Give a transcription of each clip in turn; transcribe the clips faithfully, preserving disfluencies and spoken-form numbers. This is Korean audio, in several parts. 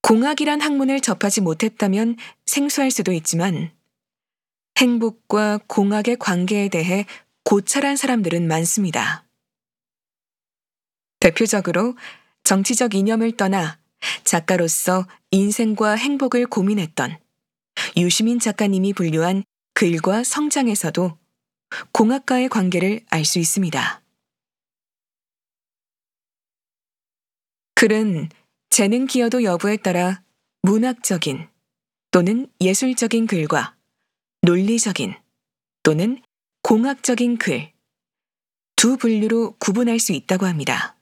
공학이란 학문을 접하지 못했다면 생소할 수도 있지만 행복과 공학의 관계에 대해 고찰한 사람들은 많습니다. 대표적으로 정치적 이념을 떠나 작가로서 인생과 행복을 고민했던 유시민 작가님이 분류한 글과 성장에서도 공학과의 관계를 알 수 있습니다. 글은 재능 기여도 여부에 따라 문학적인 또는 예술적인 글과 논리적인 또는 공학적인 글, 두 분류로 구분할 수 있다고 합니다.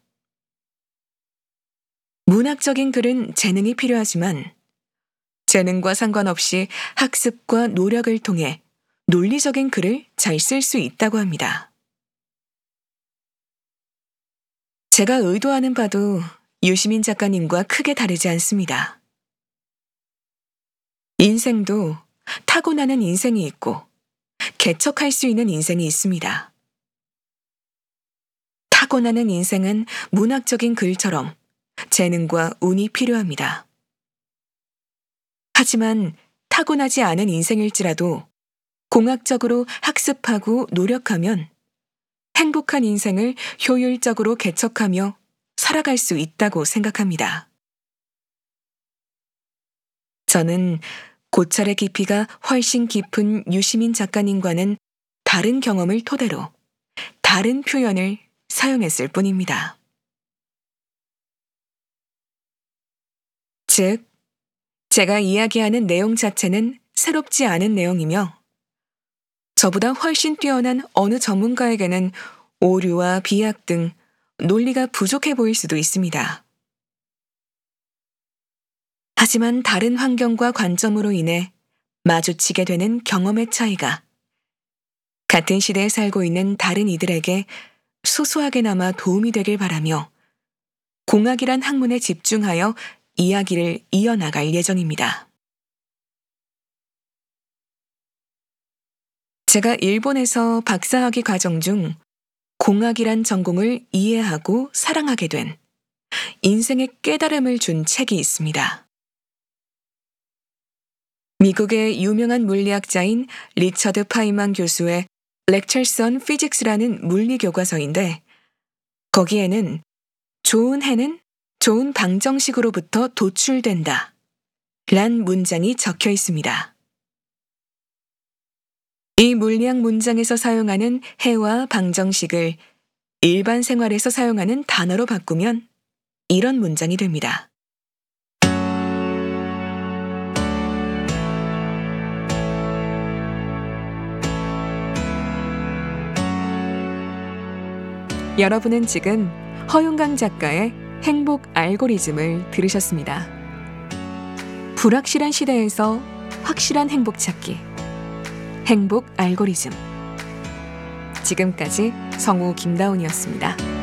문학적인 글은 재능이 필요하지만 재능과 상관없이 학습과 노력을 통해 논리적인 글을 잘 쓸 수 있다고 합니다. 제가 의도하는 바도 유시민 작가님과 크게 다르지 않습니다. 인생도 타고나는 인생이 있고 개척할 수 있는 인생이 있습니다. 타고나는 인생은 문학적인 글처럼 재능과 운이 필요합니다. 하지만 타고나지 않은 인생일지라도 공학적으로 학습하고 노력하면 행복한 인생을 효율적으로 개척하며 살아갈 수 있다고 생각합니다. 저는 고찰의 깊이가 훨씬 깊은 유시민 작가님과는 다른 경험을 토대로 다른 표현을 사용했을 뿐입니다. 즉, 제가 이야기하는 내용 자체는 새롭지 않은 내용이며 저보다 훨씬 뛰어난 어느 전문가에게는 오류와 비약 등 논리가 부족해 보일 수도 있습니다. 하지만 다른 환경과 관점으로 인해 마주치게 되는 경험의 차이가 같은 시대에 살고 있는 다른 이들에게 소소하게나마 도움이 되길 바라며 공학이란 학문에 집중하여 이야기를 이어나갈 예정입니다. 제가 일본에서 박사학위 과정 중 공학이란 전공을 이해하고 사랑하게 된 인생의 깨달음을 준 책이 있습니다. 미국의 유명한 물리학자인 리처드 파이만 교수의 Lectures on Physics라는 물리 교과서인데 거기에는 좋은 해는 좋은 방정식으로부터 도출된다 란 문장이 적혀 있습니다. 이 물리학 문장에서 사용하는 해와 방정식을 일반 생활에서 사용하는 단어로 바꾸면 이런 문장이 됩니다. 여러분은 지금 허윤강 작가의 행복 알고리즘을 들으셨습니다. 불확실한 시대에서 확실한 행복 찾기. 행복 알고리즘. 지금까지 성우 김다운이었습니다.